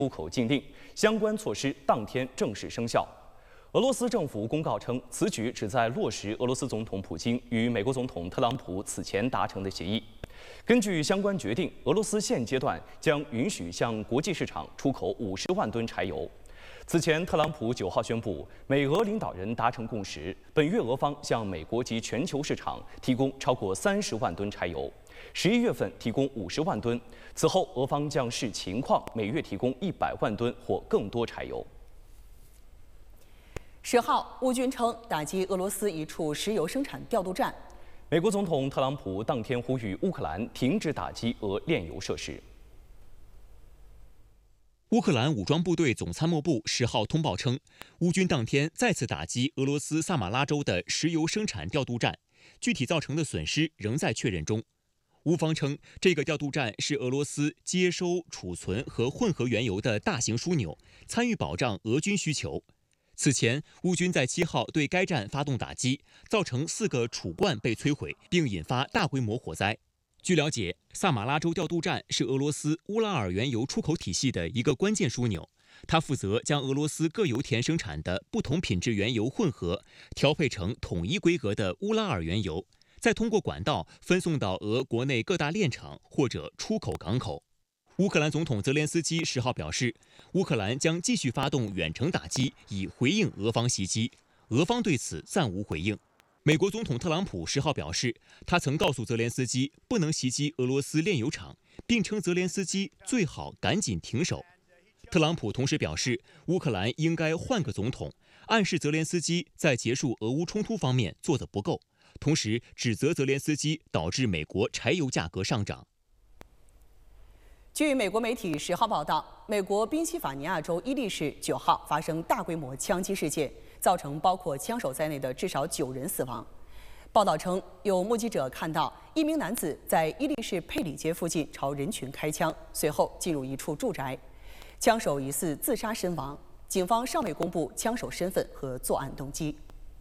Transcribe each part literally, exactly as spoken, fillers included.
出口禁令，相关措施当天正式生效。俄罗斯政府公告称，此举旨在落实俄罗斯总统普京与美国总统特朗普此前达成的协议。根据相关决定，俄罗斯现阶段将允许向国际市场出口五十万吨柴油。此前，特朗普九号宣布，美俄领导人达成共识，本月俄方向美国及全球市场提供超过三十万吨柴油，十一月份提供五十万吨。此后，俄方将视情况每月提供一百万吨或更多柴油。 十号，乌军称打击俄罗斯一处石油生产调度站。 美国总统特朗普当天呼吁乌克兰停止打击俄炼油设施。 乌克兰武装部队总参谋部十号通报称，乌军当天再次打击俄罗斯萨马拉州的石油生产调度站，具体造成的损失仍在确认中。乌方称，这个调度站是俄罗斯接收、储存和混合原油的大型枢纽，参与保障俄军需求。此前，乌军在七号对该站发动打击，造成四个储罐被摧毁，并引发大规模火灾。据了解，萨马拉州调度站是俄罗斯乌拉尔原油出口体系的一个关键枢纽，它负责将俄罗斯各油田生产的不同品质原油混合调配成统一规格的乌拉尔原油，再通过管道分送到俄国内各大炼厂或者出口港口。乌克兰总统泽连斯基十号表示，乌克兰将继续发动远程打击，以回应俄方袭击。俄方对此暂无回应。美国总统特朗普十号表示，他曾告诉泽连斯基不能袭击俄罗斯炼油厂，并称泽连斯基最好赶紧停手。特朗普同时表示，乌克兰应该换个总统，暗示泽连斯基在结束俄乌冲突方面做得不够，同时指责泽连斯基导致美国柴油价格上涨。 据美国媒体十号报道，美国宾夕法尼亚州伊利市九号发生大规模枪击事件，造成包括枪手在内的至少九人死亡。报道称，有目击者看到一名男子在伊利市佩里街附近朝人群开枪，随后进入一处住宅，枪手疑似自杀身亡。警方尚未公布枪手身份和作案动机。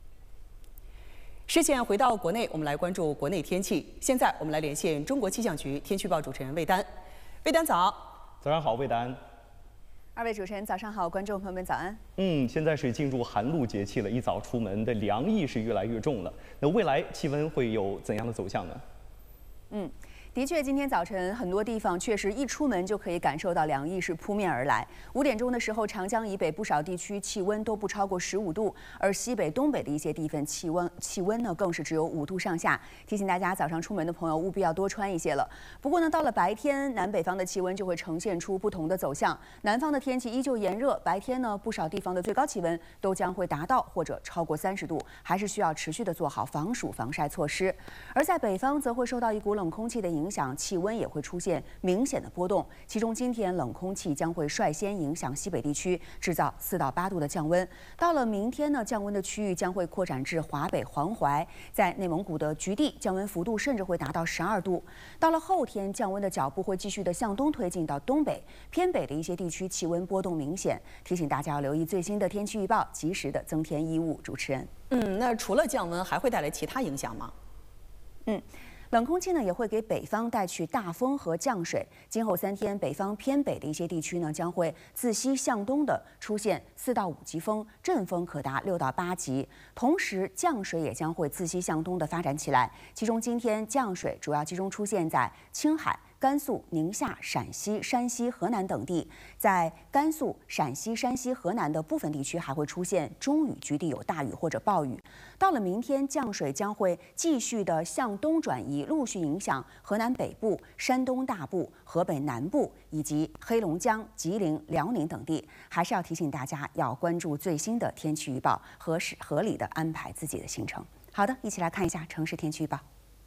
视线回到国内，我们来关注国内天气。现在我们来连线中国气象局天气预报主持人魏丹。魏丹早， 早上好，魏丹。 二位主持人早上好，观众朋友们早安。 嗯，现在是进入寒露节气了，一早出门的凉意是越来越重了。那未来气温会有怎样的走向呢？ 嗯。的确，今天早晨很多地方确实一出门就可以感受到凉意是扑面而来。五点钟的时候，长江以北不少地区气温都不超过十五度，而西北、东北的一些地方气温气温呢更是只有五度上下。提醒大家，早上出门的朋友务必要多穿一些了。不过呢，到了白天，南北方的气温就会呈现出不同的走向。南方的天气依旧炎热，白天呢不少地方的最高气温都将会达到或者超过三十度，还是需要持续的做好防暑防晒措施。而在北方，则会受到一股冷空气的影响。影响气温也会出现明显的波动，其中今天冷空气将会率先影响西北地区，制造四到八度的降温。到了明天呢，降温的区域将会扩展至华北、黄淮，在内蒙古的菊地，降温幅度甚至会达到十二度。到了后天，降温的脚步会继续的向东推进到东北，偏北的一些地区气温波动明显。提醒大家要留意最新的天气预报，及时的增添衣物。主持人， 嗯，那除了降温，还会带来其他影响吗？ 嗯。冷空气呢也会给北方带去大风和降水。今后三天，北方偏北的一些地区呢将会自西向东的出现四到五级风，阵风可达六到八级。同时，降水也将会自西向东的发展起来。其中，今天降水主要集中出现在青海、甘肃、宁夏、陕西、山西、河南等地。在甘肃、陕西、山西、河南的部分地区还会出现中雨，局地有大雨或者暴雨。到了明天，降水将会继续的向东转移，陆续影响河南北部、山东大部、河北南部以及黑龙江、吉林、辽宁等地。还是要提醒大家要关注最新的天气预报，合适合理的安排自己的行程。好的，一起来看一下城市天气预报。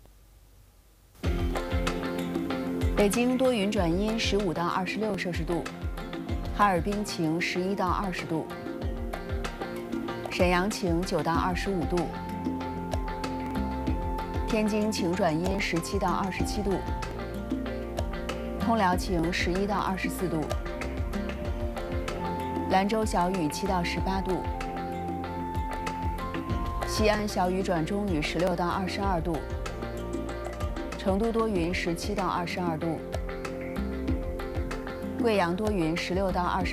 北京多云转阴，十五到二十六摄氏度；哈尔滨晴，十一到二十度；沈阳晴，九到二十五度；天津晴转阴，十七到二十七度；通辽晴，十一到二十四度；兰州小雨，七到十八度；西安小雨转中雨，十六到二十二度。成都多云，十七到二十二度； 贵阳多云，十六到二十。